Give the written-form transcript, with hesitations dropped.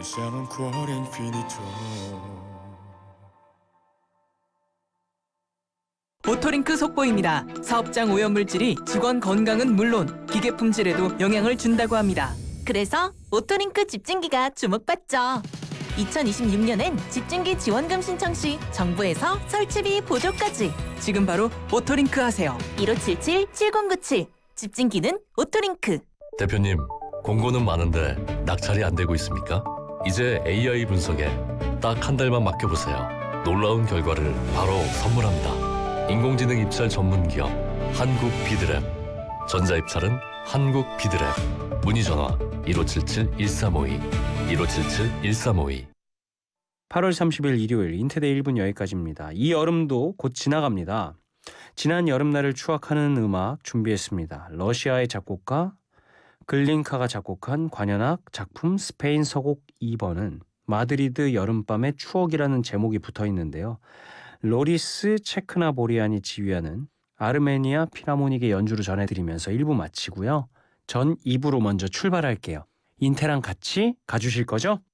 siamo ancora infinito. 오토링크 속보입니다. 사업장 오염물질이 직원 건강은 물론 기계 품질에도 영향을 준다고 합니다. 그래서 오토링크 집진기가 주목받죠. 2026년엔 집진기 지원금 신청 시 정부에서 설치비 보조까지. 지금 바로 오토링크 하세요. 1577-7097 집진기는 오토링크. 대표님, 공고는 많은데 낙찰이 안 되고 있습니까? 이제 AI 분석에 딱 한 달만 맡겨보세요. 놀라운 결과를 바로 선물합니다. 인공지능 입찰 전문 기업 한국비드랩. 전자입찰은 한국비드랩. 문의 전화 1577-1352 1577-1352. 8월 30일 일요일 인테데 1분 여기까지입니다. 이 여름도 곧 지나갑니다. 지난 여름날을 추억하는 음악 준비했습니다. 러시아의 작곡가 글린카가 작곡한 관현악 작품 스페인 서곡 2번은 마드리드 여름밤의 추억이라는 제목이 붙어 있는데요. 로리스 체크나보리안이 지휘하는 아르메니아 필하모닉의 연주로 전해드리면서 1부 마치고요. 전 2부로 먼저 출발할게요. 인테랑 같이 가주실 거죠?